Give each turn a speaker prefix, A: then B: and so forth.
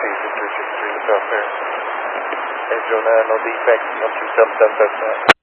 A: Victor 63 South there. Hey Jonah, no defects, 127 touchdown.